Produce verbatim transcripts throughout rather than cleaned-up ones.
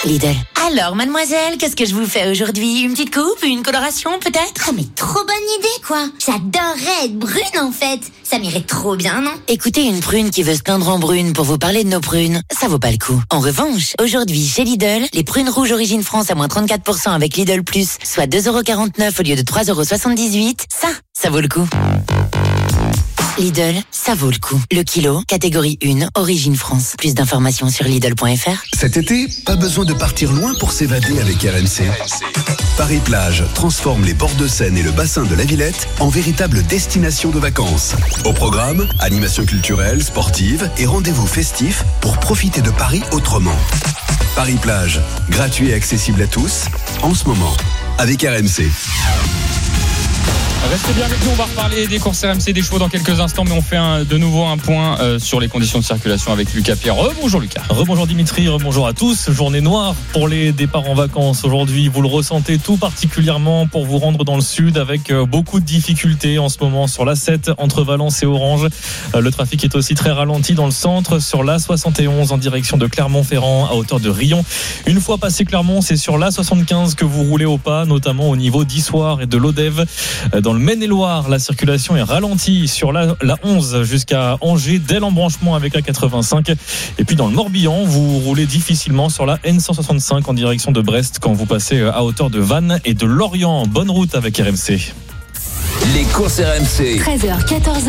Lidl. Alors, mademoiselle, qu'est-ce que je vous fais aujourd'hui? Une petite coupe? Une coloration, peut-être? Oh, mais trop bonne idée, quoi. J'adorerais être brune, en fait. Ça m'irait trop bien, non? Écoutez, une prune qui veut se peindre en brune pour vous parler de nos prunes, ça vaut pas le coup. En revanche, aujourd'hui, chez Lidl, les prunes rouges Origine France à moins trente-quatre pour cent avec Lidl Plus, soit deux euros quarante-neuf au lieu de trois euros soixante-dix-huit, ça, ça vaut le coup. Lidl, ça vaut le coup. Le kilo, catégorie un, Origine France. Plus d'informations sur Lidl point F R. Cet été, pas besoin de partir loin pour s'évader avec R M C. Paris-Plage transforme les bords de Seine et le bassin de la Villette en véritable destination de vacances. Au programme, animation culturelle, sportive et rendez-vous festifs pour profiter de Paris autrement. Paris-Plage, gratuit et accessible à tous, en ce moment, avec R M C. Restez bien avec nous, on va reparler des courses R M C, des chevaux dans quelques instants, mais on fait un, de nouveau un point euh, sur les conditions de circulation avec Lucas Pierre. Rebonjour Lucas. Rebonjour Dimitri, rebonjour à tous. Journée noire pour les départs en vacances aujourd'hui. Vous le ressentez tout particulièrement pour vous rendre dans le sud avec euh, beaucoup de difficultés en ce moment sur l'A sept entre Valence et Orange. Euh, le trafic est aussi très ralenti dans le centre sur l'A soixante et onze en direction de Clermont-Ferrand à hauteur de Rion. Une fois passé Clermont, c'est sur l'A soixante-quinze que vous roulez au pas, notamment au niveau d'Issoire et de l'Odève. Euh, dans le Maine-et-Loire, la circulation est ralentie sur la, la onze jusqu'à Angers dès l'embranchement avec la quatre-vingt-cinq. Et puis dans le Morbihan, vous roulez difficilement sur la N cent soixante-cinq en direction de Brest quand vous passez à hauteur de Vannes et de Lorient. Bonne route avec R M C. Les courses R M C. treize heures, quatorze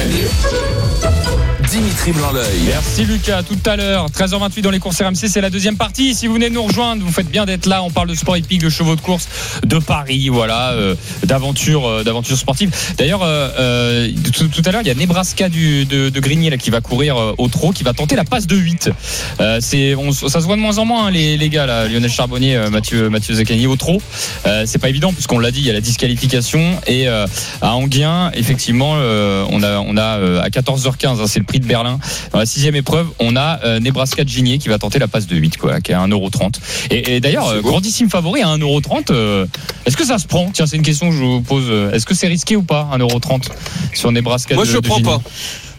heures. Dimitri Blanc-L'Oeil. Merci Lucas, tout à l'heure, treize heures vingt-huit dans les courses R M C, c'est la deuxième partie. Si vous venez de nous rejoindre, vous faites bien d'être là. On parle de sport hippique, de chevaux de course, de paris, voilà, euh, d'aventure, euh, d'aventure sportive. D'ailleurs, euh, euh, tout, tout à l'heure, il y a Nebraska du, de, de Grigny là, qui va courir euh, au trot, qui va tenter la passe de huit. Euh, c'est, on, ça se voit de moins en moins, hein, les, les gars, là, Lionel Charbonnier, euh, Mathieu, Mathieu Zaccagni au trot. Euh, c'est pas évident, puisqu'on l'a dit, il y a la disqualification. Et euh, à Enghien, effectivement, euh, on a, on a euh, à quatorze heures quinze, hein, c'est le prix de Berlin. Dans la sixième épreuve, on a euh, Nebraska de Gigné qui va tenter la passe de huit, quoi, qui est à un euro trente. Et, et d'ailleurs, euh, grandissime favori à un euro trente. Euh, est-ce que ça se prend? Tiens, c'est une question que je vous pose. Est-ce que c'est risqué ou pas, un euro trente sur Nebraska? Moi, de, je ne de prends Gigné. pas.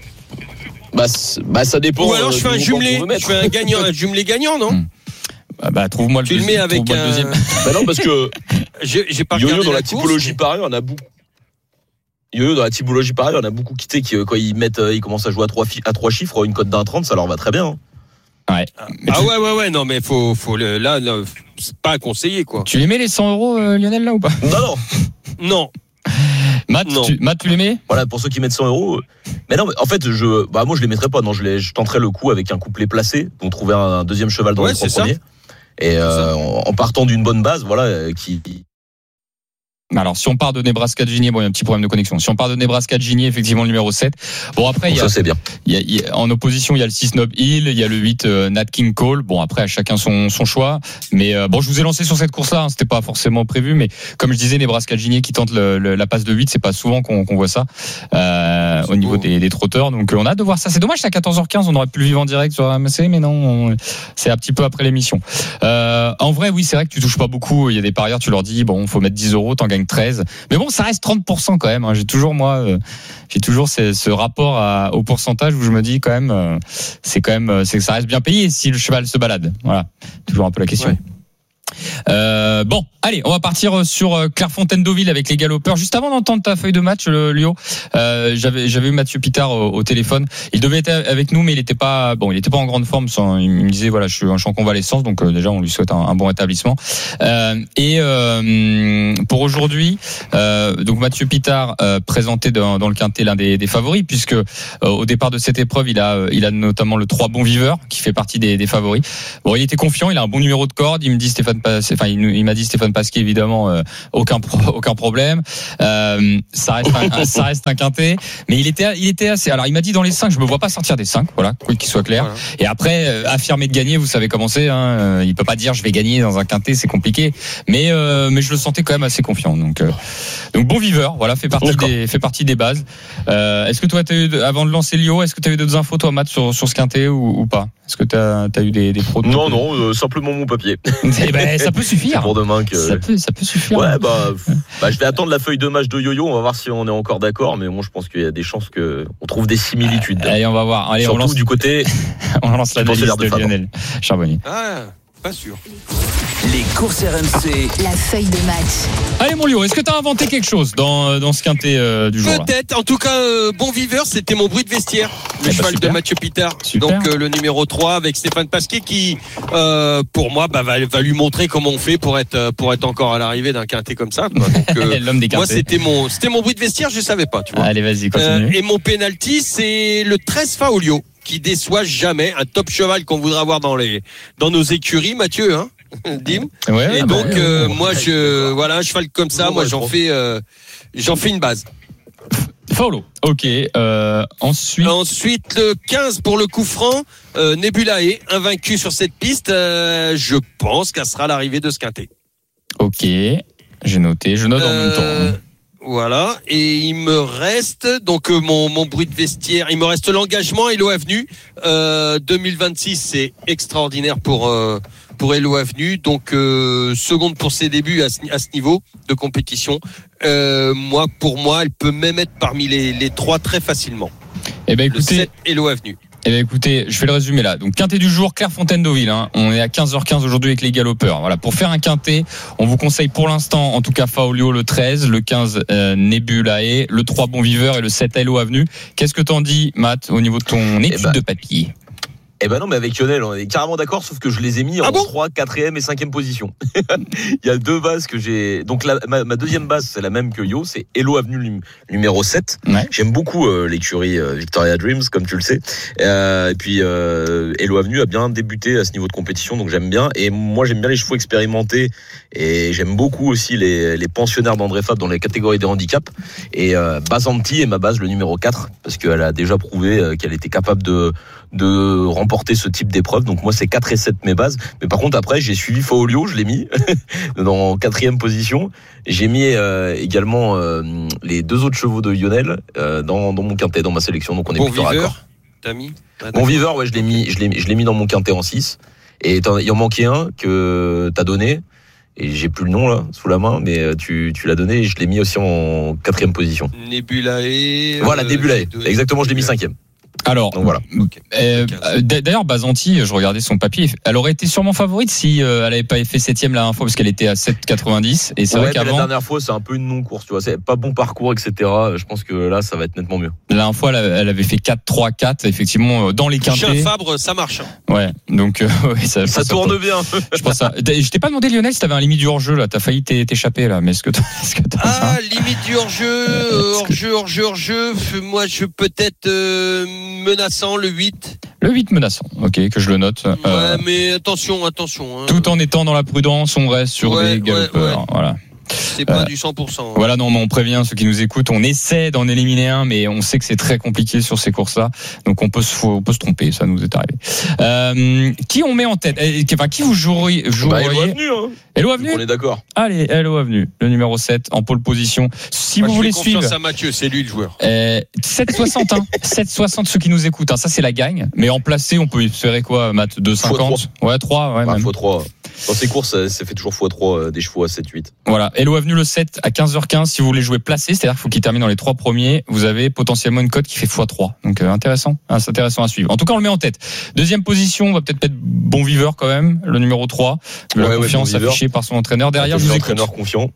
Bah, bah, ça dépend. Ou alors je fais un jumelé, je fais un gagnant, un jumelé gagnant, non? Hmm. Bah, bah, trouve-moi le tu deuxième. Tu le mets avec un. Deuxième. Bah non, parce que j'ai, j'ai pas Yo-Yo dans la, la typologie course, pareil, on a beaucoup. Yo-Yo dans la typologie pareil, on a beaucoup quitté qui, quand ils mettent, ils commencent à jouer à trois, fi- à trois chiffres, une cote d'un trente, ça leur va très bien. Hein. Ouais. Ah tu... ouais, ouais, ouais, non, mais faut, faut le, là, là, c'est pas à conseiller, quoi. Tu les mets les cent euros, euh, Lionel, là, ou pas? Non, non. Non. Matt, non. Tu, Matt, tu les mets? Voilà, pour ceux qui mettent cent euros. Mais non, mais en fait, je, bah, moi, je les mettrais pas. Non, je les, je tenterais le coup avec un couplet placé, donc trouver un deuxième cheval dans ouais, les trois c'est premiers. Ça. Et, euh, en, en partant d'une bonne base, voilà, euh, qui, Alors, si on part de Nebraska de Gigné, bon, il y a un petit problème de connexion. Si on part de Nebraska de Gigné, effectivement, le numéro sept. Bon, après, il y a, ça, c'est bien. Il y a, il y a, en opposition, il y a le six Nob Hill, il y a le huit euh, Nat King Cole. Bon, après, à chacun son, son choix. Mais euh, bon, je vous ai lancé sur cette course-là. Hein, c'était pas forcément prévu, mais comme je disais, Nebraska de Gigné qui tente le, le, la passe de huit, c'est pas souvent qu'on, qu'on voit ça euh, au niveau des, des trotteurs. Donc, on a hâte de voir ça. C'est dommage, c'est à quatorze heures quinze. On aurait pu le vivre en direct sur R M C, mais non, on, c'est un petit peu après l'émission. Euh, en vrai, oui, c'est vrai que tu touches pas beaucoup. Il y a des parieurs, tu leur dis, bon, faut mettre dix euros, t'en gagnes treize. Mais bon, ça reste trente pour cent quand même. Hein. J'ai toujours, moi, euh, j'ai toujours ce, ce rapport à, au pourcentage où je me dis quand même, euh, c'est quand même, c'est que ça reste bien payé si le cheval se balade. Voilà, toujours un peu la question. Ouais. Euh, bon, allez, on va partir sur Clairefontaine-Deauville avec les galopeurs. Juste avant d'entendre ta feuille de match, le Lio, euh, j'avais j'avais eu Mathieu Pitard au, au téléphone. Il devait être avec nous, mais il était pas bon, il était pas en grande forme. Sans, il me disait voilà, je suis, je suis en convalescence, donc euh, déjà on lui souhaite un, un bon rétablissement. Euh, et euh, pour aujourd'hui, euh, donc Mathieu Pitard euh, présenté dans, dans le quintet l'un des, des favoris, puisque euh, au départ de cette épreuve, il a il a notamment le trois Bon Viveur qui fait partie des, des favoris. Bon, il était confiant, il a un bon numéro de corde. Il me dit Stéphane. Enfin, il, il m'a dit Stéphane Pasquier, évidemment, euh, aucun pro, aucun problème. Euh, ça reste un, ça reste un quintet, mais il était, il était assez. Alors, il m'a dit dans les cinq, je me vois pas sortir des cinq, voilà, qu'il soit clair. Voilà. Et après, euh, affirmer de gagner, vous savez comment c'est. Hein, il peut pas dire je vais gagner dans un quintet, c'est compliqué. Mais, euh, mais je le sentais quand même assez confiant. Donc, euh, donc Bon Viveur, voilà, fait partie D'accord. des, fait partie des bases. Euh, est-ce que toi, t'as eu, avant de lancer Lio, est-ce que tu as eu d'autres infos, toi, Matt, sur, sur ce quintet ou, ou pas? Est-ce que tu as eu des, des pros de Non, non, euh, simplement mon papier. Eh ben, ça peut suffire. C'est pour demain que. Ça peut, ça peut suffire. Ouais, bah, bah, je vais attendre la feuille de match de Yo-Yo. On va voir si on est encore d'accord. Mais moi, je pense qu'il y a des chances que on trouve des similitudes. Allez, on va voir. Allez, Surtout on lance du côté. on lance la liste de Lionel Charbonnier. Ah, pas sûr. Les courses R M C. La feuille de match. Allez mon Lio, est-ce que tu as inventé quelque chose dans, dans ce quintet euh, du jour là? Peut-être, en tout cas, euh, bon viveur, c'était mon bruit de vestiaire. Le bah, cheval super. de Mathieu Pitard. Super. Donc euh, le numéro trois avec Stéphane Pasquier qui, euh, pour moi, bah, va, va lui montrer comment on fait pour être, pour être encore à l'arrivée d'un quintet comme ça. Quoi. Donc, euh, L'homme des moi, quintets. c'était mon, c'était mon bruit de vestiaire, je savais pas, tu vois. Allez, vas-y, Euh, continue. et mon penalty, c'est le treize Faolio qui déçoit jamais, un top cheval qu'on voudrait avoir dans les, dans nos écuries, Mathieu, hein. Dim. Ouais, Et bah, donc, ouais, euh, ouais. moi, je, voilà, un cheval comme ça, Non, moi, ouais, j'en trop. fais, euh, j'en fais une base. Faolo. Ok. Euh, ensuite. Ensuite, le quinze pour le coup franc, euh, Nebulae, invaincu sur cette piste. Euh, je pense qu'elle sera l'arrivée de ce quintet. Ok. J'ai noté. Je note en même Euh, temps. Voilà. Et il me reste donc euh, mon, mon bruit de vestiaire. Il me reste l'engagement Hello Avenue. Euh, deux mille vingt-six, c'est extraordinaire pour euh, pour Hello Avenue. Donc euh, seconde pour ses débuts à ce, à ce niveau de compétition. Euh, moi, pour moi, elle peut même être parmi les, les trois très facilement. Eh ben Le écoutez. sept Hello Avenue. Eh bien, écoutez, je fais le résumé là. Donc, quintet du jour, Clairefontaine-Deauville. Hein. On est à quinze heures quinze aujourd'hui avec les galopeurs. Voilà. Pour faire un quintet, on vous conseille pour l'instant, en tout cas, Faolio le treize, le quinze euh, Nebulae, le trois Bon Viveur et le sept Hello Avenue. Qu'est-ce que t'en dis, Matt, au niveau de ton étude ben, de papier? Eh ben non, mais avec Lionel, on est carrément d'accord, sauf que je les ai mis Ah en bon trois, quatrième et cinquième position. Il y a deux bases que j'ai. Donc la, ma, ma deuxième base, c'est la même que Yo, c'est Hello Avenue num- numéro sept. Ouais. J'aime beaucoup euh, l'écurie euh, Victoria Dreams, comme tu le sais. Euh, et puis euh, Hello Avenue a bien débuté à ce niveau de compétition, donc j'aime bien. Et moi, j'aime bien les chevaux expérimentés. Et j'aime beaucoup aussi les, les pensionnaires d'André Fab dans les catégories des handicaps. Et euh, Basanti est ma base, le numéro quatre, parce qu'elle a déjà prouvé euh, qu'elle était capable de de remporter ce type d'épreuve. Donc moi c'est quatre et sept mes bases. Mais par contre après j'ai suivi Faolio, je l'ai mis dans quatrième position. J'ai mis euh, également euh, les deux autres chevaux de Lionel euh, dans, dans mon quintet, dans ma sélection. Donc on est Bon plutôt raccord. viveur, t'as mis ah, Bon viveur, ouais, je l'ai mis, je l'ai, je l'ai mis dans mon quintet en six. Et il en manquait un que t'as donné. Et j'ai plus le nom là sous la main, mais tu, tu l'as donné et je l'ai mis aussi en quatrième position. Nebulae. Voilà, euh, Nebulae. de- Exactement, je l'ai mis Nebulae. cinquième. Alors, Donc voilà. Ok. euh, quinze. d'ailleurs, Basanti, je regardais son papier, elle aurait été sûrement favorite si euh, elle avait pas fait septième la dernière fois parce qu'elle était à sept quatre-vingt-dix. Et c'est Ouais, vrai mais la qu'avant, dernière fois, c'est un peu une non-course, tu vois. C'est pas bon parcours, et cetera. Je pense que là, ça va être nettement mieux. la dernière fois, elle elle avait fait quatre trois quatre, effectivement, euh, dans les Chien quintets. Fabre, ça marche. hein. Ouais, donc, euh, ouais, ça, Ça ça- tourne bien. Je pense à... Je t'ai pas demandé, Lionel, si t'avais un limite du hors-jeu, là. T'as failli t'é- t'échapper, là. Mais est-ce que t'as, est-ce que t'as Ah, ça limite du hors-jeu, euh, hors-jeu, hors-jeu, hors-jeu. Moi, je peux être euh, menaçant le huit. Le huit menaçant. Ok, que je le note. Euh, Ouais, mais attention, attention. Hein. Tout en étant dans la prudence, on reste sur Ouais, des galopeurs. ouais, ouais. Voilà. C'est pas Euh, du cent pour cent. Voilà, non, mais on prévient ceux qui nous écoutent. On essaie d'en éliminer un, mais on sait que c'est très compliqué sur ces courses-là. Donc on peut se, on peut se tromper. Ça nous est arrivé. Euh, qui on met en tête? Eh, Enfin, qui vous joueriez? Bah, joueriez Hello Avenue, hein. Hello Avenue. On est d'accord. Allez, Hello Avenue. Le numéro sept en pole position. Si Moi, vous je voulez fais confiance suivre. à Mathieu, c'est lui le joueur. Euh, sept soixante, hein. sept soixante ceux qui nous écoutent, hein. Ça c'est la gagne. Mais en placé, on peut espérer quoi, Matt? deux cinquante? Ouais, trois, ouais, Bah, même. fois trois. Dans ces courses, ça, ça fait toujours fois trois euh, des chevaux à sept huit. Voilà. Hello Avenue le sept à quinze heures quinze. Si vous voulez jouer placé, c'est-à-dire qu'il faut qu'il termine dans les trois premiers, vous avez potentiellement une cote qui fait fois trois. Donc, euh, intéressant. Ah, c'est intéressant à suivre. En tout cas, on le met en tête. Deuxième position, on va peut-être mettre Bon Viveur quand même, le numéro trois. De la Ouais, ouais, confiance Bon Viveur. affichée par son entraîneur. Derrière, je vous écoute. Entraîneur confiant.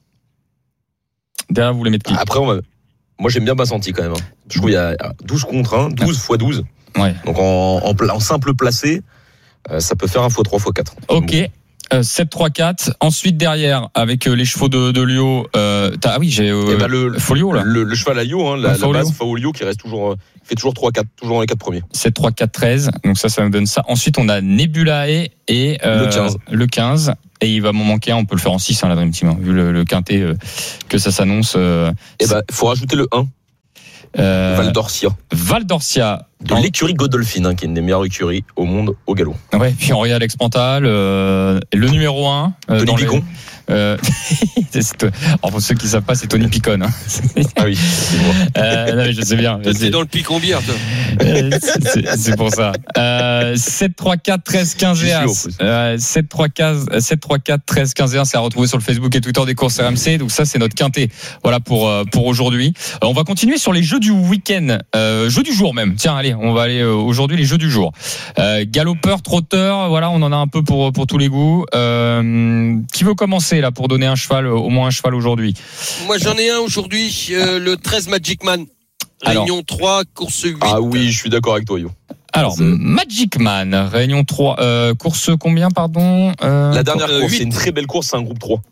Derrière, vous voulez mettre qui? Après, on va... moi, j'aime bien Basanti quand même. hein. Je trouve qu'il y a douze contre un, douze fois douze. Ouais. Donc, en, en, pla- en simple placé, euh, ça peut faire un fois trois fois quatre. Ok. Euh, sept trois quatre. Ensuite, derrière, avec euh, les chevaux de, de Lio, euh, t'as- ah oui, j'ai, euh, Et bah, le, Folio, là. le, le cheval à Lio, hein, la, Ouais, la Faolio. base Faolio qui reste toujours, euh, fait toujours trois quatre, toujours dans les quatre premiers. sept trois quatre treize. Donc ça, ça nous donne ça. Ensuite, on a Nebulae et euh, Le quinze. le quinze. Et il va m'en manquer un. On peut le faire en six, hein, la Dream Team, hein, vu le, le quintet euh, que ça s'annonce. Euh, Et bah, faut rajouter le un, euh, Val d'Orcia, Val d'Orcia. de l'écurie Godolphin, hein, qui est une des meilleures écuries au monde au galop. Ouais, puis Henri Alex Pantal. Euh, le numéro un. Euh, Tony dans les- Bigon. Euh, alors pour ceux qui ne savent pas, c'est Tony Picon. Hein. Ah oui, c'est moi. Euh, non, mais je sais bien. T'es c'est... dans le picon bière, toi. c'est, c'est pour ça. Euh, sept trois quatre treize quinze et un. Euh, sept trois quatre treize quinze et un, c'est à retrouver sur le Facebook et Twitter des courses R M C. Donc ça, c'est notre quintet. Voilà pour pour aujourd'hui. Alors, on va continuer sur les jeux du week-end, euh, jeux du jour même. Tiens, allez, on va aller euh, aujourd'hui les jeux du jour. Euh, galopeur, trotteur, voilà, on en a un peu pour pour tous les goûts. Euh, qui veut commencer là pour donner un cheval, au moins un cheval aujourd'hui? Moi, j'en ai un aujourd'hui, euh, le treize Magic Man. Réunion Alors, trois, course huit. Ah oui, je suis d'accord avec toi, Yo. Alors, c'est... Magic Man, Réunion trois, euh, course combien, pardon euh, La dernière course, c'est une très belle course, c'est un groupe trois.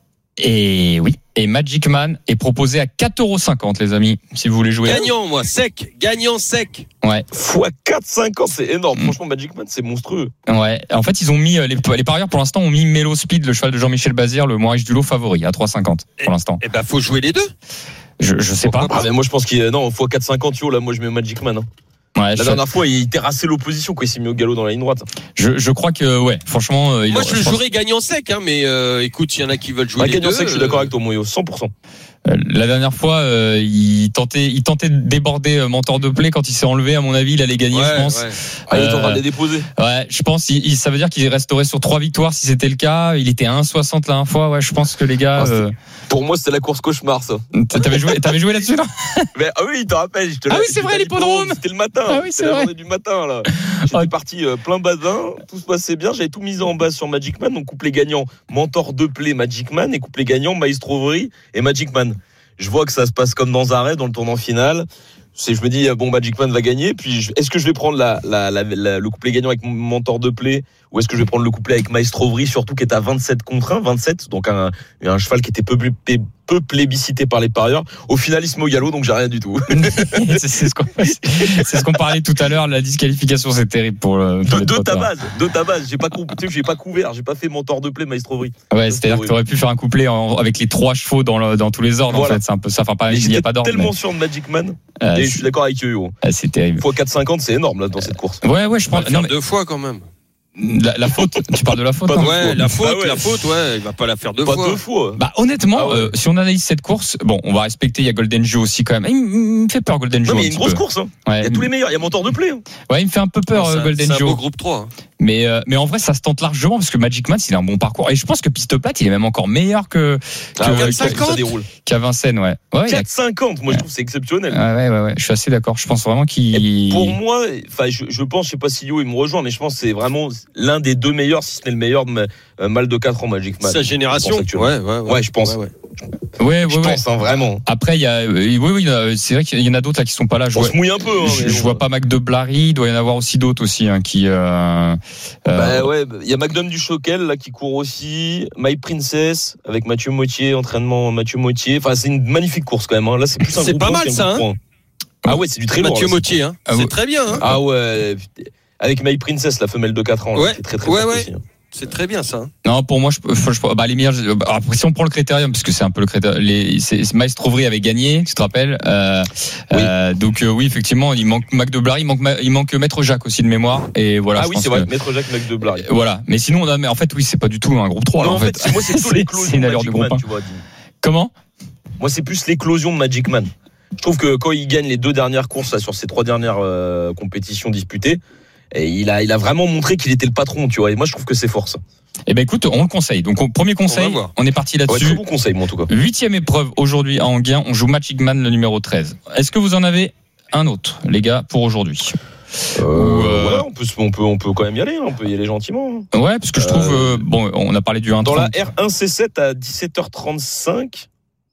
Et oui, et Magic Man est proposé à quatre euros cinquante, les amis, si vous voulez jouer. Gagnant, moi, sec, gagnant sec. Ouais. Fois quatre cinquante, c'est énorme. Mmh. Franchement, Magic Man, c'est monstrueux. Ouais. En fait, ils ont mis, les, les parieurs pour l'instant ont mis Melo Speed, le cheval de Jean-Michel Bazir, le moins riche du lot, favori, à trois cinquante pour l'instant. Eh ben, faut jouer les deux. Je, je sais pas. Ah, mais moi, je pense qu'il y a, non, fois quatre cinquante, Yo, là, moi, je mets Magic Man, hein. Ouais, la dernière fois, il terrassait l'opposition quand il s'est mis au galop dans la ligne droite. Je, je crois que, ouais, franchement. Euh, Moi, il, je le je jouerais pense... gagnant sec, hein, mais euh, écoute, il y en a qui veulent jouer bah, les gagnant deux. Sec, je suis d'accord avec toi, Moyo, cent pour cent. La dernière fois, euh, il tentait, il tentait de déborder euh, Mentor de Play quand il s'est enlevé. À mon avis, il allait gagner, ouais, je pense. Ouais. Ah, il est en train de les déposer. Ouais, je pense. Il, il, ça veut dire qu'il resterait sur trois victoires si c'était le cas. Il était à un soixante la dernière fois. Ouais, je pense que les gars. Ah, euh... Pour moi, c'était la course cauchemar, ça. T'avais joué, t'avais joué là-dessus, non? Mais ah oui, tu te rappelles. Je te ah oui, c'est vrai, l'hippodrome. C'était le matin. Ah oui, c'est c'était vrai. la journée du matin, là. J'étais ouais. parti euh, plein bazin. Tout se passait bien. J'avais tout mis en base sur Magic Man. Donc, couplet gagnant, Mentor de Play, Magic Man. Et couplet gagnant, Maestrovery et Magic Man. Je vois que ça se passe comme dans un rêve dans le tournant final. C'est, je me dis, bon, Magic Man va gagner. Puis, je, est-ce que je vais prendre la, la, la, la, le couplet gagnant avec mon Mentor de Play ou est-ce que je vais prendre le couplet avec Maestrovery, surtout qui est à vingt-sept contre un, vingt-sept, donc un, un cheval qui était peu, peu, peu plébiscité par les parieurs. Au final, il se met au galop, donc j'ai rien du tout. c'est, c'est, ce qu'on, c'est ce qu'on parlait tout à l'heure. La disqualification, c'est terrible pour le. Pour de, de ta base, de ta base. J'ai pas, j'ai pas couvert, j'ai pas fait Mentor de Play, Maestrovery. Ouais, c'est-à-dire que t'aurais pu faire un couplet en, avec les trois chevaux dans, le, dans tous les ordres. Voilà. En fait, c'est un peu ça. Enfin, pas, il n'y a pas d'ordre. Tellement mais... sûr de Magic Man. Euh, et je suis d'accord avec eux. Ah, c'est terrible. Fois quatre cinquante, c'est énorme là dans cette course. Ouais, ouais, je pense. Non, mais deux fois quand même. La, la faute, tu parles de la faute, pas hein ouais, la faute, ah ouais. la faute, ouais, il va pas la faire deux pas fois. Pas deux fois. Bah honnêtement, ah ouais. euh, si on analyse cette course, bon, on va respecter. Il y a Golden Joe aussi quand même. Il, il me fait peur Golden Joe. Non, mais il y a une grosse peu. course. Hein. Ouais. Il y a tous les meilleurs. Il y a Mentor de Play. Hein. Ouais, il me fait un peu peur c'est Golden un, c'est Joe. C'est un beau groupe trois. Hein. Mais euh, mais en vrai, ça se tente largement parce que Magic Man, il a un bon parcours et je pense que Piste Plate, il est même encore meilleur que, que ah ouais, euh, ça déroule. Qu'à Vincennes, ouais. ouais quatre cinquante, moi je trouve que c'est exceptionnel. Ah ouais, ouais, ouais. Je suis assez d'accord. Je pense vraiment qu'il. Et pour moi, enfin, je, je pense, je sais pas si Yo il me rejoint, mais je pense que c'est vraiment l'un des deux meilleurs, si ce n'est le meilleur de euh, mal de quatre ans Magic Man. Sa génération. Ouais, ouais, ouais, ouais. Je pense. Ouais, ouais. Ouais, je ouais, pense, ouais. Hein, vraiment. Après, il y a, euh, oui, oui, c'est vrai qu'il y en a d'autres là qui sont pas là. Je on vois, se mouille un peu. Hein, je, je vois pas Mac de Blary. Il doit y en avoir aussi d'autres aussi hein, qui. Euh, euh... Bah ouais, il y a Magnum du Choquel là qui court aussi. My Princess avec Mathieu Mottier, entraînement Mathieu Mottier. Enfin, c'est une magnifique course quand même. Hein. Là, c'est plus un c'est pas mal ça. Hein. Ah ouais, c'est du très lourd. Mathieu Mottier, hein. Ah, c'est ouais. très bien. Hein. Ah ouais, avec My Princess, la femelle de quatre ans. Ouais. Là, c'est très très ouais, fort ouais. aussi. Hein. C'est très bien ça. Non, pour moi, je, je, je bah, les meilleurs. Après, si on prend le critérium, parce que c'est un peu le critérium, les, c'est, Maestrovery avait gagné, tu te rappelles. Euh, oui. Euh, donc euh, oui, effectivement, il manque Mac de Blary, il manque, il manque Maître Jacques aussi de mémoire. Et voilà. Ah je oui, pense c'est vrai, que, Maître Jacques, Mac de Blary. Voilà. Mais sinon, on a, mais en fait, oui, c'est pas du tout un groupe trois. Non, là, en fait, fait. moi, c'est plutôt l'éclosion c'est une de allure Magic de groupe Man, un. tu vois. Comment? Moi, c'est plus l'éclosion de Magic Man. Je trouve que quand il gagne les deux dernières courses là, sur ces trois dernières euh, compétitions disputées, et il a, il a vraiment montré qu'il était le patron, tu vois. Et moi, je trouve que c'est fort ça. Eh ben écoute, on le conseille. Donc au premier conseil, on, on est parti là-dessus. Ouais, très bon conseil, moi en tout cas. Huitième épreuve aujourd'hui à Enghien, on joue Magic Man le numéro treize. Est-ce que vous en avez un autre, les gars, pour aujourd'hui? Euh, Ou euh... Ouais, on peut, on peut, on peut quand même y aller. Hein, on peut y aller gentiment. Ouais, parce que je trouve, euh, bon, on a parlé du un dans la R un C sept à dix-sept heures trente-cinq.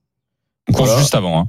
On court voilà. Juste avant. Hein.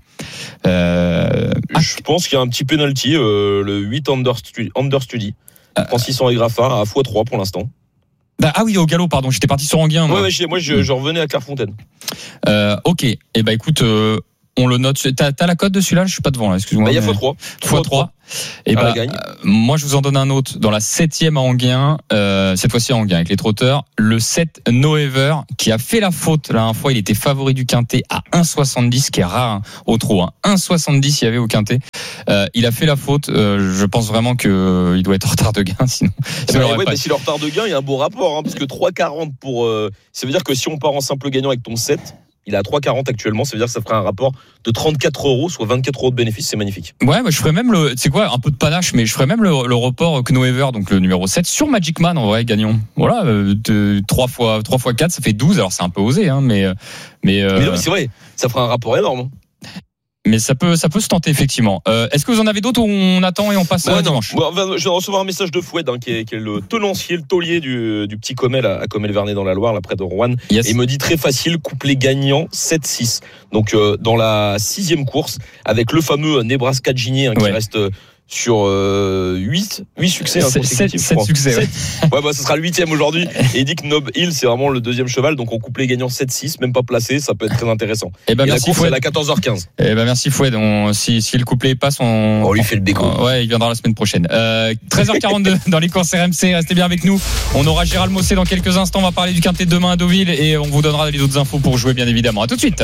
Euh... Je pense qu'il y a un petit penalty, euh, le huit Understudy. Understudy. Francis Henri Graffard à fois trois pour l'instant. Bah, ah oui, au galop, pardon. J'étais parti sur Enghien. Moi, ouais, ouais, moi je, je revenais à Clairefontaine. Euh, ok. Et eh ben bah, écoute, euh, on le note. T'as, t'as la cote de celui-là? Je suis pas devant là, excuse-moi. Bah, il y a mais... fois trois. fois trois. Et bah, euh, moi, je vous en donne un autre. Dans la septième à Anguien, euh, cette fois-ci à Anguien, avec les trotteurs, le sept No Ever, qui a fait la faute la dernière fois. Il était favori du quintet à un virgule soixante-dix, qui est rare hein, au trot. Hein. un virgule soixante-dix, il y avait au quintet. Euh, il a fait la faute. Euh, je pense vraiment qu'il euh, doit être en retard de gain, sinon. sinon bah, ouais, mais si le retard de gain, il y a un beau rapport, hein, parce que trois quarante pour. Euh, ça veut dire que si on part en simple gagnant avec ton sept. Il est à trois quarante actuellement, ça veut dire que ça ferait un rapport de trente-quatre euros, soit vingt-quatre euros de bénéfice, c'est magnifique. Ouais, bah, je ferais même le, c'est quoi, un peu de panache, mais je ferais même le, le report Kno Ever, donc le numéro sept, sur Magic Man, en vrai, gagnant. Voilà, euh, de, trois fois, trois fois quatre, ça fait douze, alors c'est un peu osé, hein, mais, mais, euh... mais non, mais c'est vrai, ça ferait un rapport énorme. Mais ça peut, ça peut se tenter effectivement. Euh, est-ce que vous en avez d'autres où on attend et on passe bah, dimanche? Bon, je vais recevoir un message de Foued, hein, qui, est, qui est le tenancier, le taulier du, du petit Comel à, à Comel-Vernet dans la Loire, là près de Rouen. Yes. Et il me dit très facile, couplet gagnant sept six. Donc euh, dans la sixième course, avec le fameux Nebraska Ginier, hein, qui ouais. reste sur euh, huit, huit succès hein, consécutifs. sept succès. Ouais, ouais bah, ce sera le huitième aujourd'hui. Et il dit que Nob Hill, c'est vraiment le deuxième cheval. Donc on couplet gagnant sept six, même pas placé, ça peut être très intéressant. Et, ben, et merci la course, Foued. elle est à quatorze heures quinze. Et ben merci Foued. On, si, si le couplet passe, on, on lui fait le béco. On, ouais, il viendra la semaine prochaine. Euh, treize heures quarante-deux dans les courses R M C. Restez bien avec nous. On aura Gérald Mossé dans quelques instants. On va parler du quintet de demain à Deauville et on vous donnera les autres infos pour jouer, bien évidemment. À tout de suite.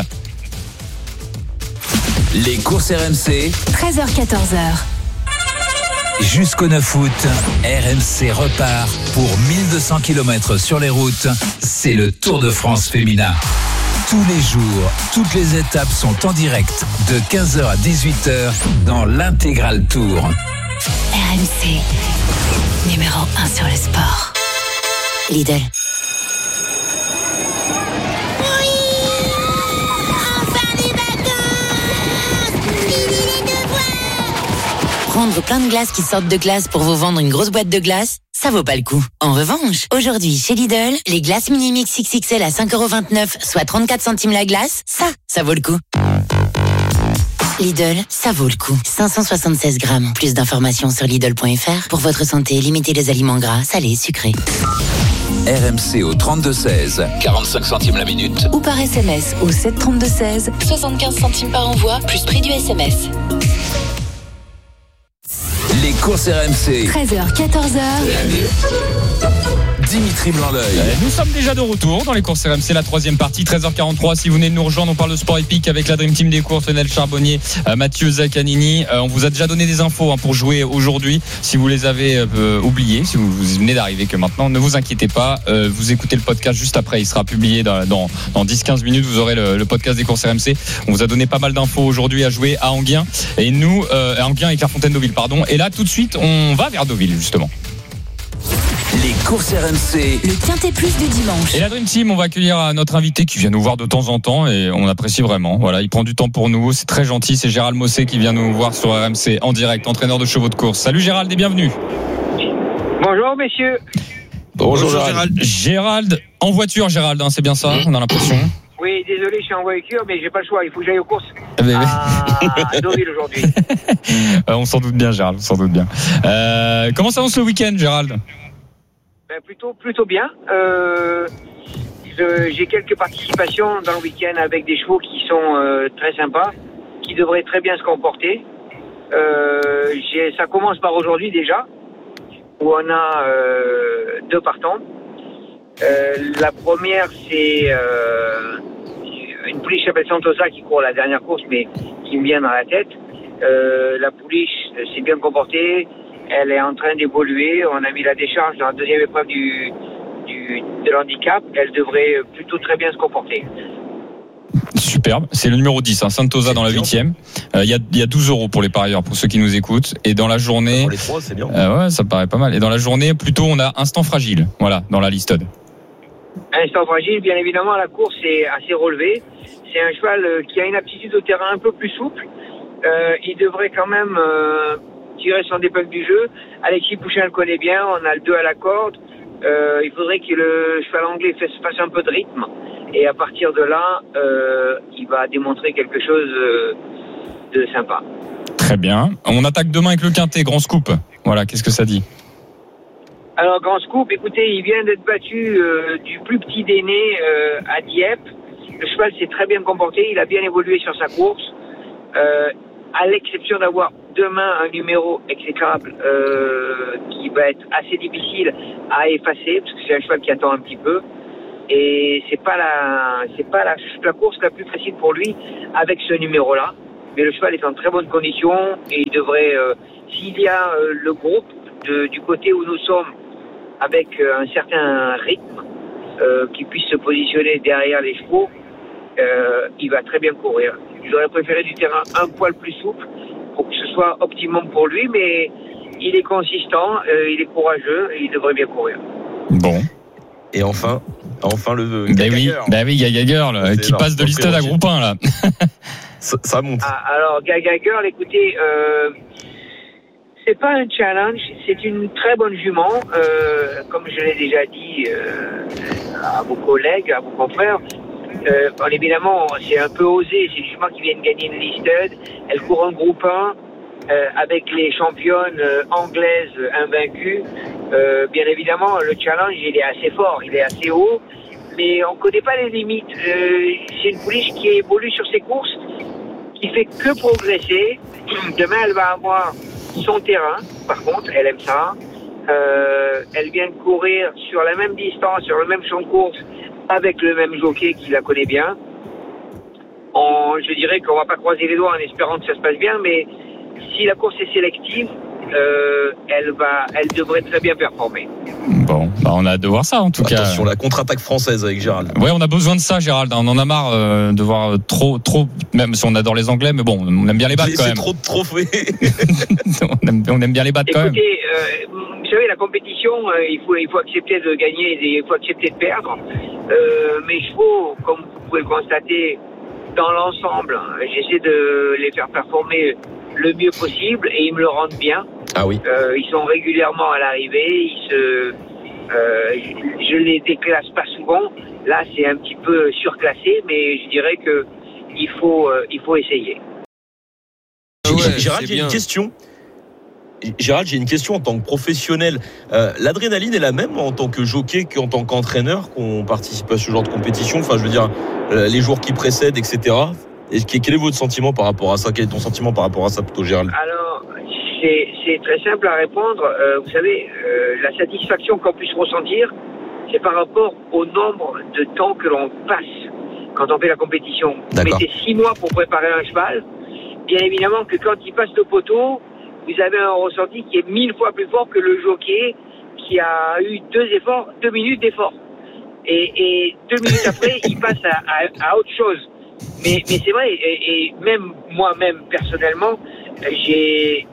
Les courses R M C. treize heures quatorze heures. Jusqu'au neuf août, R M C repart pour mille deux cents kilomètres sur les routes. C'est le Tour de France féminin. Tous les jours, toutes les étapes sont en direct de quinze heures à dix-huit heures dans l'intégral Tour. R M C, numéro un sur le sport. Lidl. Prendre plein de glaces qui sortent de glace pour vous vendre une grosse boîte de glace, ça vaut pas le coup. En revanche, aujourd'hui, chez Lidl, les glaces Mini-Mix X X L à cinq euros vingt-neuf, soit trente-quatre centimes la glace, ça, ça vaut le coup. Lidl, ça vaut le coup. cinq cent soixante-seize grammes. Plus d'informations sur Lidl point F R. Pour votre santé, limitez les aliments gras, salés, sucrés. R M C au trente-deux seize, quarante-cinq centimes la minute. Ou par S M S au sept trente-deux seize, soixante-quinze centimes par envoi, plus prix du S M S. Les courses R M C. treize heures quatorze heures. Dimitri Blanc-L'Oeil. Nous sommes déjà de retour dans les courses R M C, la troisième partie, treize heures quarante-trois. Si vous venez de nous rejoindre, on parle de sport épique avec la Dream Team des courses, Lionel Charbonnier, euh, Mathieu Zaccanini. Euh, on vous a déjà donné des infos hein, pour jouer aujourd'hui. Si vous les avez euh, oubliées, si vous, vous venez d'arriver que maintenant, ne vous inquiétez pas. Euh, vous écoutez le podcast juste après. Il sera publié dans, dans, dans dix à quinze minutes. Vous aurez le, le podcast des courses R M C. On vous a donné pas mal d'infos aujourd'hui à jouer à Anguien. Et nous, euh, à Anguien et Clairefontaine-Deauville, pardon. Et là, tout de suite, on va vers Deauville, justement. Les courses R M C. Le Quintet Plus du dimanche. Et la Dream Team, on va accueillir notre invité qui vient nous voir de temps en temps et on apprécie vraiment. Voilà, il prend du temps pour nous, c'est très gentil. C'est Gérald Mossé qui vient nous voir sur R M C en direct, entraîneur de chevaux de course. Salut Gérald et bienvenue. Bonjour messieurs. Bonjour, Bonjour Gérald. Gérald, en voiture Gérald, hein, c'est bien ça, on a l'impression. Oui, désolé, je suis en voiture, mais j'ai pas le choix. Il faut que j'aille aux courses mais, à Deauville aujourd'hui. euh, on s'en doute bien, Gérald, on s'en doute bien. Euh, comment s'annonce le week-end, Gérald? Ben, plutôt, plutôt bien. Euh, je, j'ai quelques participations dans le week-end avec des chevaux qui sont euh, très sympas, qui devraient très bien se comporter. Euh, j'ai, ça commence par aujourd'hui déjà, où on a euh, deux partants. Euh, la première, c'est euh, une pouliche qui s'appelle Santosa qui court la dernière course, mais qui me vient dans la tête. Euh, la pouliche s'est bien comportée, elle est en train d'évoluer. On a mis la décharge dans la deuxième épreuve du, du, de l'handicap. Elle devrait plutôt très bien se comporter. Superbe, c'est le numéro dix, hein, Santosa dans la huitième. Il euh, y, a, y a douze euros pour les parieurs, pour ceux qui nous écoutent. Et dans la journée, pour les trois, c'est bien. Euh, ouais, ça paraît pas mal. Et dans la journée, plutôt, on a Instant Fragile, voilà, dans la liste. Instant Fragile, bien évidemment, la course est assez relevée. C'est un cheval qui a une aptitude au terrain un peu plus souple. Euh, il devrait quand même euh, tirer son épingle du jeu. Alexis Pouchin le connaît bien, on a le deux à la corde. Euh, il faudrait que le cheval anglais fasse, fasse un peu de rythme. Et à partir de là, euh, il va démontrer quelque chose de sympa. Très bien. On attaque demain avec le Quintet, grand scoop. Voilà, qu'est-ce que ça dit? Alors, grand scoop, écoutez, il vient d'être battu euh, du plus petit des nés euh, à Dieppe. Le cheval s'est très bien comporté, il a bien évolué sur sa course. Euh, à l'exception d'avoir demain un numéro exécrable euh, qui va être assez difficile à effacer, parce que c'est un cheval qui attend un petit peu. Et c'est pas la, c'est pas la, la course la plus facile pour lui avec ce numéro-là. Mais le cheval est en très bonne condition et il devrait, euh, s'il y a euh, le groupe de, du côté où nous sommes avec euh, un certain rythme euh, qui puisse se positionner derrière les chevaux, euh, il va très bien courir. J'aurais préféré du terrain un poil plus souple pour que ce soit optimum pour lui, mais il est consistant, euh, il est courageux et il devrait bien courir. Bon. Et enfin, enfin le ben oui, ben oui, Gaga Girl qui passe de Listed à Groupe un là. ça, ça monte. Ah, alors Gaga Girl, écoutez, euh, c'est pas un challenge, c'est une très bonne jument, euh, comme je l'ai déjà dit euh, à vos collègues, à vos confrères. Euh, bon, évidemment, c'est un peu osé, c'est une jument qui vient de gagner une Listed. Elle court en Groupe un. Euh, avec les championnes euh, anglaises invaincues, euh, bien évidemment, le challenge, il est assez fort, il est assez haut, mais on ne connaît pas les limites. Euh, c'est une pouliche qui évolue sur ses courses, qui fait que progresser. Demain, elle va avoir son terrain, par contre, elle aime ça. Euh, elle vient de courir sur la même distance, sur le même champ de course, avec le même jockey qui la connaît bien. On, je dirais qu'on ne va pas croiser les doigts en espérant que ça se passe bien, mais si la course est sélective, euh, elle va, elle devrait très bien performer. Bon, bah on a hâte de voir ça en tout Attention, cas. Attention, la contre-attaque française avec Gérald. Ouais, on a besoin de ça, Gérald. On en a marre euh, de voir trop, trop. Même si on adore les Anglais, mais bon, on aime bien les battre quand même. C'est trop de trophées. on, aime, on aime bien les battre quand même. Écoutez, euh, vous savez, la compétition, euh, il faut, il faut accepter de gagner, et il faut accepter de perdre. Euh, mes chevaux, comme vous pouvez le constater, dans l'ensemble, j'essaie de les faire performer le mieux possible et ils me le rendent bien. Ah oui. Euh, ils sont régulièrement à l'arrivée, ils se, euh, je, je les déclasse pas souvent. Là, c'est un petit peu surclassé, mais je dirais que il faut, euh, il faut essayer. Ouais, Gérald, j'ai une question. Gérald, j'ai une question en tant que professionnel. Euh, l'adrénaline est la même en tant que jockey qu'en tant qu'entraîneur qu'on participe à ce genre de compétition. Enfin, je veux dire, euh, les jours qui précèdent, et cetera. Et quel est votre sentiment par rapport à ça? Quel est ton sentiment par rapport à ça plutôt, Gérald? Alors, c'est, c'est très simple à répondre. Euh, vous savez, euh, la satisfaction qu'on puisse ressentir, c'est par rapport au nombre de temps que l'on passe quand on fait la compétition. Vous mettez six mois pour préparer un cheval. Bien évidemment que quand il passe le poteau, vous avez un ressenti qui est mille fois plus fort que le jockey qui a eu deux efforts, deux minutes d'effort. Et, et deux minutes après, il passe à, à, à autre chose. Mais, mais c'est vrai, et, et même moi-même personnellement, j'ai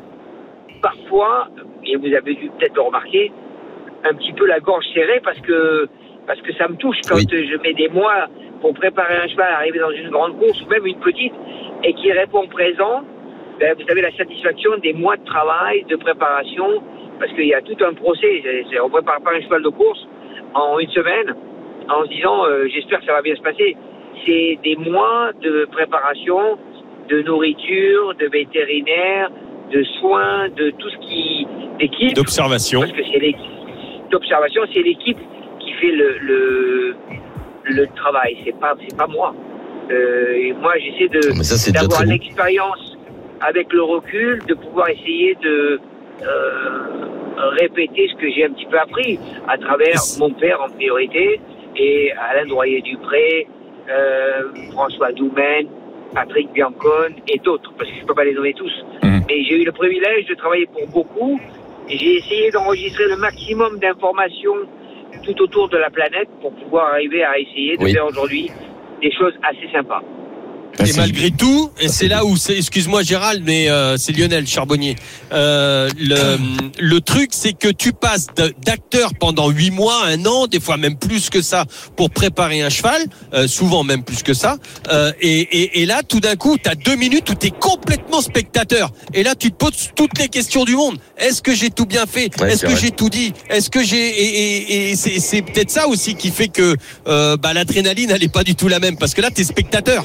parfois, et vous avez dû peut-être le remarquer, un petit peu la gorge serrée parce que parce que ça me touche quand oui. je mets des mois pour préparer un cheval à arriver dans une grande course ou même une petite et qui répond présent. Ben, vous savez la satisfaction des mois de travail, de préparation, parce qu'il y a tout un procès. C'est, c'est, on prépare pas un cheval de course en une semaine en se disant euh, j'espère que ça va bien se passer. C'est des mois de préparation, de nourriture, de vétérinaire, de soins, de tout ce qui d'équipe. D'observation. Parce que c'est l'équipe. D'observation, c'est l'équipe qui fait le le, le travail. C'est pas c'est pas moi. Euh, et moi, j'essaie de ça, d'avoir l'expérience avec le recul, de pouvoir essayer de euh, répéter ce que j'ai un petit peu appris à travers mon père en priorité et Alain Droyer-Dupré. Euh, François Doumen, Patrick Biancone et d'autres, parce que je ne peux pas les nommer tous. Mmh. Mais j'ai eu le privilège de travailler pour beaucoup et j'ai essayé d'enregistrer le maximum d'informations tout autour de la planète pour pouvoir arriver à essayer de oui. faire aujourd'hui des choses assez sympas. Et malgré tout, et c'est là où c'est, excuse-moi Gérald, mais euh, c'est Lionel Charbonnier. Euh, le, le truc, c'est que tu passes de, d'acteur pendant huit mois, un an, des fois même plus que ça, pour préparer un cheval, euh, souvent même plus que ça. Euh, et, et, et là, tout d'un coup, t'as deux minutes où t'es complètement spectateur. Et là, tu te poses toutes les questions du monde. Est-ce que j'ai tout bien fait? Ouais, Est-ce que vrai. j'ai tout dit? Est-ce que j'ai et, et, et c'est, c'est peut-être ça aussi qui fait que euh, bah, l'adrénaline, elle est pas du tout la même, parce que là, t'es spectateur.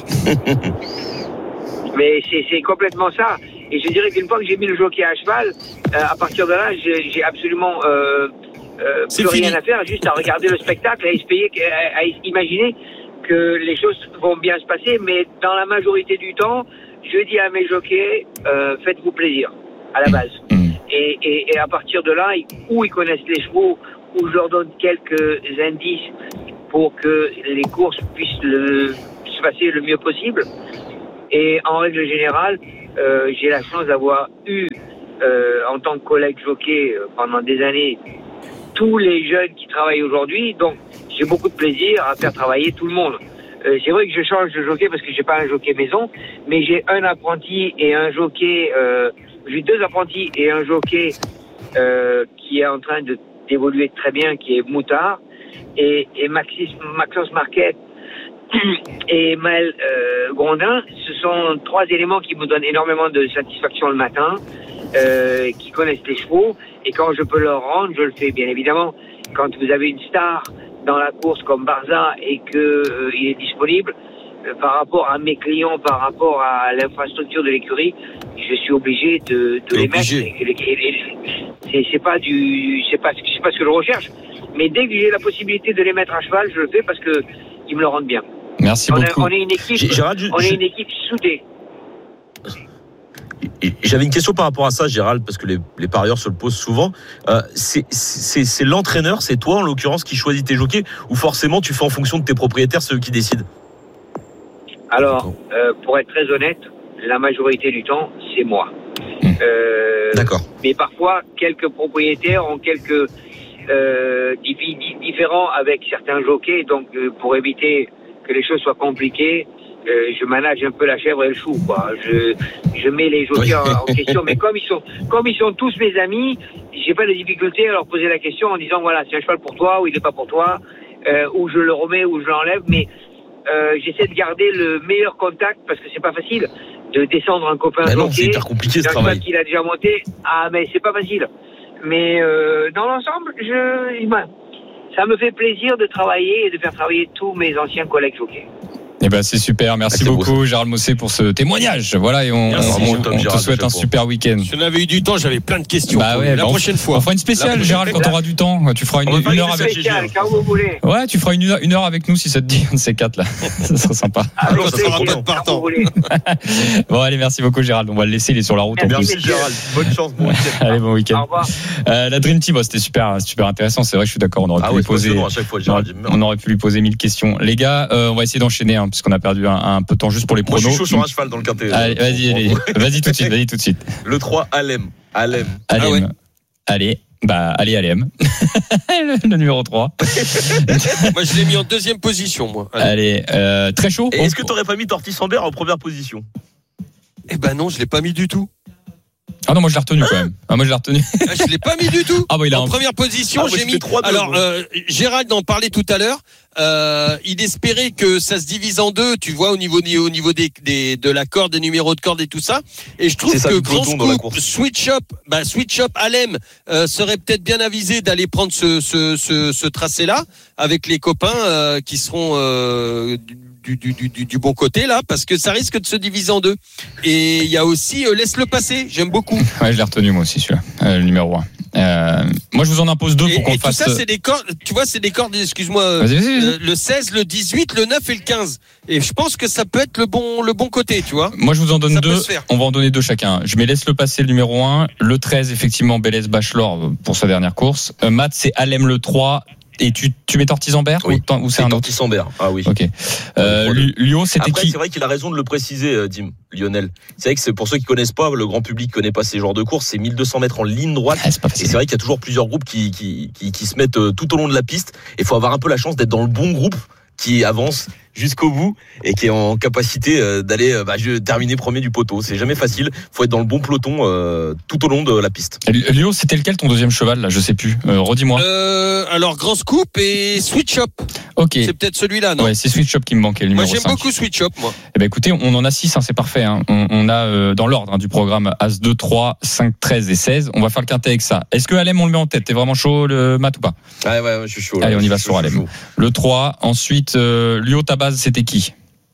Mais c'est, c'est complètement ça. Et je dirais qu'une fois que j'ai mis le jockey à cheval, euh, à partir de là, j'ai, j'ai absolument euh, euh, plus fini. rien à faire, juste à regarder le spectacle, à, espérer, à, à imaginer que les choses vont bien se passer, mais dans la majorité du temps, je dis à mes jockeys, euh, faites-vous plaisir, à la base. Et, et, et à partir de là, où ils connaissent les chevaux, où je leur donne quelques indices pour que les courses puissent le, se passer le mieux possible. Et en règle générale, euh, j'ai la chance d'avoir eu, euh, en tant que collègue jockey euh, pendant des années, tous les jeunes qui travaillent aujourd'hui. Donc, j'ai beaucoup de plaisir à faire travailler tout le monde. Euh, c'est vrai que je change de jockey parce que j'ai pas un jockey maison, mais j'ai un apprenti et un jockey, euh, j'ai deux apprentis et un jockey euh, qui est en train de, d'évoluer très bien, qui est Moutard, et, et Maxis, Maxence Marquet et Maël euh, Grondin. Ce sont trois éléments qui me donnent énormément de satisfaction le matin, euh, qui connaissent les chevaux, et quand je peux leur rendre, je le fais bien évidemment. Quand vous avez une star dans la course comme Barza et qu'il euh, est disponible, euh, par rapport à mes clients, par rapport à l'infrastructure de l'écurie, je suis obligé de, de les mettre. Et, et, et, c'est, c'est pas du, c'est pas, c'est pas ce que je recherche, mais dès que j'ai la possibilité de les mettre à cheval, je le fais parce que ils me le rendent bien. Merci on beaucoup. A, on est une équipe, Gérald, on je, est une équipe soudée. J'avais une question par rapport à ça, Gérald, parce que les, les parieurs se le posent souvent. Euh, c'est, c'est, c'est l'entraîneur, c'est toi en l'occurrence qui choisit tes jockeys, ou forcément tu fais en fonction de tes propriétaires, ceux qui décident? Alors, euh, pour être très honnête, la majorité du temps, c'est moi. Euh, D'accord. Mais parfois, quelques propriétaires ont quelques euh, différents avec certains jockeys, donc euh, pour éviter que les choses soient compliquées, euh, je manage un peu la chèvre et le chou, quoi. Je, je mets les jockeys en, en question, mais comme ils sont, comme ils sont tous mes amis, j'ai pas de difficulté à leur poser la question en disant voilà, c'est un cheval pour toi ou il n'est pas pour toi, euh, ou je le remets ou je l'enlève, mais euh, j'essaie de garder le meilleur contact parce que c'est pas facile de descendre un copain bah non, bloqué, c'est hyper compliqué ce travail. qu'il a déjà monté. Ah, mais c'est pas facile. Mais euh, dans l'ensemble, je, ben, ça me fait plaisir de travailler et de faire travailler tous mes anciens collègues jockeys. Eh ben c'est super, merci ah, beaucoup beau, Gérald Mossé pour ce témoignage. Voilà, et on, on, on, on te souhaite un super week-end. Si on avait eu du temps, j'avais plein de questions. Bah ouais, la bah prochaine on, fois. On fera une spéciale, Gérald, quand tu auras du temps. Tu feras une, une, une heure avec. Spécial, quand vous voulez. Ouais, tu feras une heure, une heure avec nous si ça te dit, un de ces quatre là. Ça sera sympa. Ah, non, ça sera pas de partant. Bon, allez, merci beaucoup, Gérald. On va le laisser, il est sur la route. Merci, Gérald. Bonne chance, bon week-end. Allez, bon week-end. Au revoir. Euh, la Dream Team, c'était super, super intéressant. C'est vrai, je suis d'accord. On aurait ah pu ouais, lui poser, à chaque fois, Gérald, on aurait pu lui poser mille questions. Les gars, euh, on va essayer d'enchaîner, hein, parce qu'on a perdu un, un peu de temps juste pour les pronos. Moi, je suis chaud sur un cheval dans le quintet. Allez, vas-y, allez. Vas-y tout de suite, vas-y tout de suite. Le trois, Alem. Alem. Alem. Ah ouais. Allez. Bah, allez, Alem. le, le numéro trois. Moi, je l'ai mis en deuxième position, moi. Allez, allez euh, très chaud. Et est-ce que t'aurais pas mis Tortis-Ambert en première position? Eh ben non, je l'ai pas mis du tout. Ah non, moi je l'ai retenu quand même. Ah, moi je l'ai retenu. Ah, je l'ai pas mis du tout. Ah bah il a en un... première position, ah, j'ai mis. Alors, euh, Gérald en parlait tout à l'heure. Euh, il espérait que ça se divise en deux, tu vois, au niveau au niveau des, des de la corde, des numéros de corde et tout ça. Et je trouve que Grand Scoop, Switch Up, bah Switch Up, Alem euh, serait peut-être bien avisé d'aller prendre ce ce ce, ce tracé-là avec les copains euh, qui seront euh, Du, du, du, du bon côté là, parce que ça risque de se diviser en deux. Et il y a aussi euh, Laisse-le passer, j'aime beaucoup. Ouais, je l'ai retenu moi aussi celui-là, euh, le numéro un. Euh, moi je vous en impose deux pour et, qu'on et fasse. Tout ça c'est des cordes, tu vois, c'est des cordes, excuse-moi, vas-y, vas-y, vas-y. Euh, le seize, le dix-huit, le neuf et le quinze. Et je pense que ça peut être le bon, le bon côté, tu vois. Moi je vous en donne ça deux, on va en donner deux chacun. Je mets Laisse-le passer le numéro un, le treize effectivement Bélez Bachelor pour sa dernière course. Euh, Matt c'est Alem le trois. Et tu, tu mets Tortis-Ambert oui, ou, ou c'est, c'est un autre Tortis-Ambert. Ah oui. Ok. Euh, Lio, c'était Après, qui? C'est vrai qu'il a raison de le préciser, Dim, Lionel. C'est vrai que c'est pour ceux qui connaissent pas, le grand public connaît pas ces genres de courses. C'est mille deux cents mètres en ligne droite. Ah, c'est et c'est vrai qu'il y a toujours plusieurs groupes qui, qui, qui, qui se mettent tout au long de la piste. Et il faut avoir un peu la chance d'être dans le bon groupe qui avance jusqu'au bout et qui est en capacité d'aller bah, terminer premier du poteau. C'est jamais facile. Faut être dans le bon peloton euh, tout au long de la piste. Lio, c'était lequel ton deuxième cheval là? Je sais plus. Euh, redis-moi. Euh, alors Grand Scoop et Switch Up. Ok. C'est peut-être celui-là, non? Ouais, c'est Switch Up qui me manquait. Le numéro moi j'aime cinq. beaucoup Switch Up, moi. Eh ben écoutez, on en a six, hein, c'est parfait. Hein. On, on a euh, dans l'ordre hein, du programme As deux, trois, cinq, treize et seize. On va faire le quintet avec ça. Est-ce que Alem on le met en tête? T'es vraiment chaud le Matt ou pas? Ouais, ouais, je suis chaud. Là. Allez, on y va chaud, sur Alem. Le trois. Ensuite, euh, Lio, ta base, c'était qui?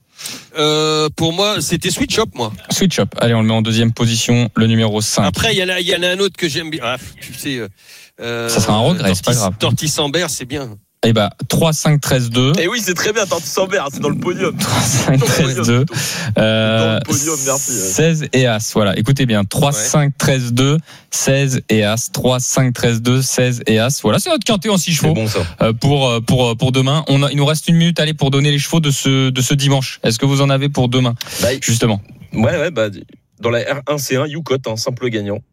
Euh, pour moi, c'était Switch Up, moi. Switch Up. Allez, on le met en deuxième position, le numéro cinq. Après, il y en a, il y en a un autre que j'aime bien. Ah, tu sais, euh, ça sera un regret, Tortis, c'est pas grave. Tortis-Ambert, c'est bien. Eh ben, trois, cinq, treize, deux. Et oui, c'est très bien, attends, tu s'emmerdes, c'est dans le podium. trois, cinq, treize, deux. Euh, dans le podium, merci. seize et As, voilà. Écoutez bien. trois, cinq, treize, deux, seize et As. trois, cinq, treize, deux, seize et As. Voilà, c'est notre quintet en six chevaux. C'est bon, ça. Euh, pour, pour, pour demain. On a, il nous reste une minute, allez, pour donner les chevaux de ce, de ce dimanche. Est-ce que vous en avez pour demain? Bah, justement? Ouais, ouais, bah, dans la R un C un, Youcott, un simple gagnant.